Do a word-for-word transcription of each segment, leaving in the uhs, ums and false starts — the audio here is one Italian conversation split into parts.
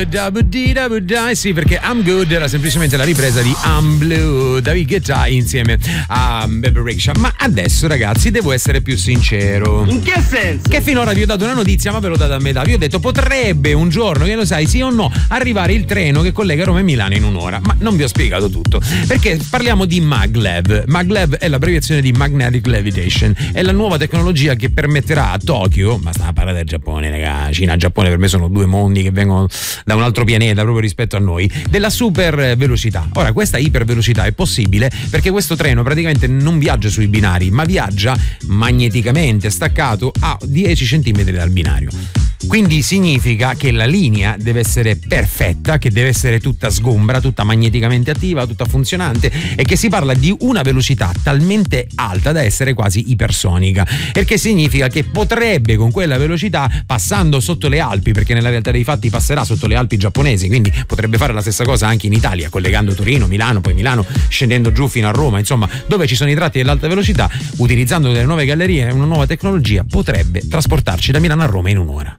good, sì, perché I'm Good era semplicemente la ripresa di I'm Blue, David Guetta insieme a Bebe Rexha. Ma adesso, ragazzi, devo essere più sincero. In che senso? Che finora vi ho dato una notizia, ma ve l'ho data a metà. Vi ho detto potrebbe un giorno, che lo sai, sì o no, arrivare il treno che collega Roma e Milano in un'ora. Ma non vi ho spiegato tutto, perché parliamo di Maglev. Maglev è l'abbreviazione di Magnetic Levitation, è la nuova tecnologia che permetterà a Tokyo, ma sta a parlare del Giappone, raga, Cina e Giappone per me sono due mondi che vengono da un altro pianeta proprio rispetto a noi, della super velocità. Ora, questa ipervelocità è possibile perché questo treno praticamente non viaggia sui binari, ma viaggia magneticamente staccato a dieci centimetri dal binario. Quindi significa che la linea deve essere perfetta, che deve essere tutta sgombra, tutta magneticamente attiva, tutta funzionante, e che si parla di una velocità talmente alta da essere quasi ipersonica, perché significa che potrebbe con quella velocità, passando sotto le Alpi, perché nella realtà dei fatti passerà sotto le Alpi giapponesi, quindi potrebbe fare la stessa cosa anche in Italia, collegando Torino, Milano, poi Milano scendendo giù fino a Roma, insomma dove ci sono i tratti dell'alta velocità, utilizzando delle nuove gallerie e una nuova tecnologia potrebbe trasportarci da Milano a Roma in un'ora.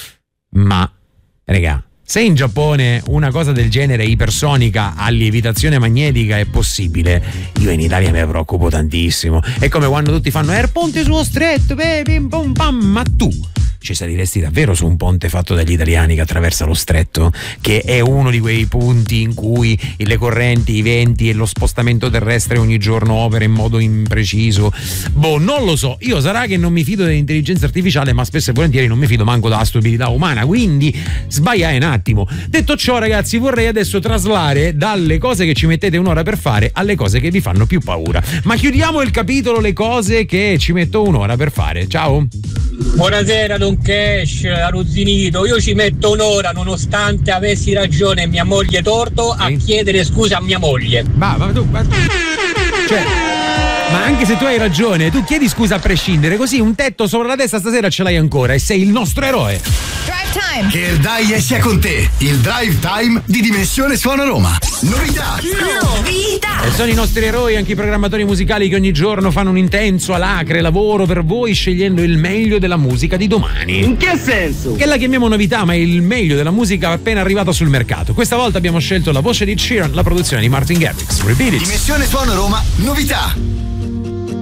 Ma, regà, se in Giappone una cosa del genere ipersonica a lievitazione magnetica è possibile, io in Italia mi preoccupo tantissimo. È come quando tutti fanno Air Ponte sullo stretto, bim, pum, pam, ma tu ci saliresti davvero su un ponte fatto dagli italiani che attraversa lo stretto, che è uno di quei punti in cui le correnti, i venti e lo spostamento terrestre ogni giorno opera in modo impreciso? Boh, non lo so, io sarà che non mi fido dell'intelligenza artificiale, ma spesso e volentieri non mi fido manco della stupidità umana, quindi sbagliai un attimo. Detto ciò, ragazzi, vorrei adesso traslare dalle cose che ci mettete un'ora per fare alle cose che vi fanno più paura. Ma chiudiamo il capitolo le cose che ci metto un'ora per fare. Ciao. Buonasera Don Cash, arrozzinito. Io ci metto un'ora, nonostante avessi ragione e mia moglie torto, a sì. chiedere scusa a mia moglie. Ma, ma tu, ma, cioè, ma anche se tu hai ragione, tu chiedi scusa a prescindere, così un tetto sopra la testa stasera ce l'hai ancora e sei il nostro eroe. Drive Time. Che il Dai sia con te, il Drive Time di Dimensione Suona Roma. Novità. Novità. E sono i nostri eroi, anche i programmatori musicali che ogni giorno fanno un intenso, alacre lavoro per voi, scegliendo il meglio della musica di domani. In che senso? Che la chiamiamo novità, ma è il meglio della musica appena arrivata sul mercato. Questa volta abbiamo scelto la voce di Sheeran, la produzione di Martin Garrix. Repeat it. Dimensione Suona Roma, novità.